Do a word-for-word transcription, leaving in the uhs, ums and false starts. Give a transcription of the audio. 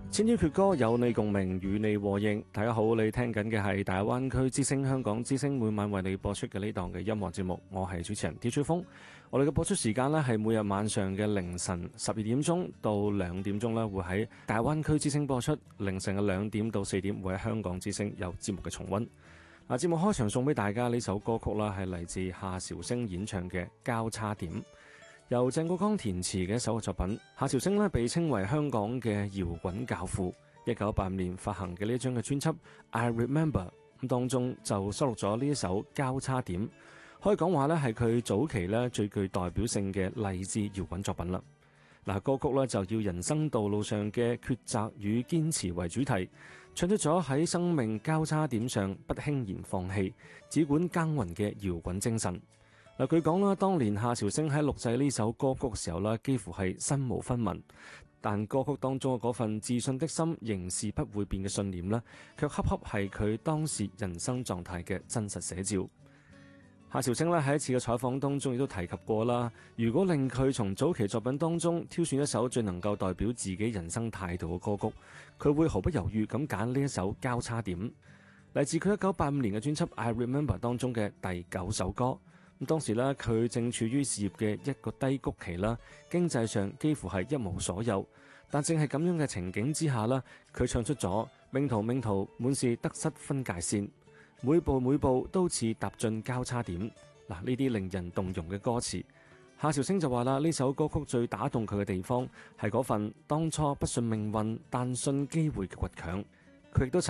千禧闕歌有你共鳴，與你和應。大家好，你聽緊嘅係大灣區之聲香港之聲每晚為你播出嘅呢檔嘅音樂節目，我係主持人 D J 風。我哋嘅播出時間呢係每日晚上嘅凌晨十二點鐘到兩點鐘呢會喺大灣區之聲播出，凌晨嘅兩點到四點會喺香港之聲有節目嘅重溫。嗱，節目開場送俾大家呢首歌曲啦，係嚟自夏韶聲演唱嘅《交叉點》，由鄭國江填詞嘅一首作品。夏韶聲咧被稱為香港嘅搖滾教父，一九八五年發行嘅呢一張嘅專輯《I Remember》咁當中就收錄咗呢一首《交叉點》，可以講話咧係佢早期咧最具代表性嘅勵志搖滾作品啦。嗱，歌曲咧就要人生道路上嘅抉擇與堅持為主題，唱出咗喺生命交叉點上不輕言放棄，只管耕耘嘅搖滾精神。嗱，據講啦，當年夏韶聲喺錄製呢首歌曲嘅時候咧，幾乎係身無分文，但歌曲當中嘅嗰份自信的心仍是不會變嘅信念咧，卻恰恰係佢當時人生狀態嘅真實寫照。夏韶聲咧喺一次嘅採訪當中亦都提及過啦，如果令佢從早期作品當中挑選一首最能夠代表自己人生態度嘅歌曲，佢會毫不猶豫咁揀呢一首《交叉點》，嚟自佢一九八五年嘅專輯《I Remember》當中嘅第九首歌。咁當時咧，佢正處於事業嘅一個低谷期啦，經濟上幾乎係一無所有。但正係咁樣嘅情景之下啦，佢唱出咗命途命途滿是得失分界線，每步每步都似踏進交叉點。嗱，呢啲令人動容嘅歌詞，夏韶聲就話啦，呢首歌曲最打動佢嘅地方係嗰份當初不信命運但信機會嘅倔強。佢亦都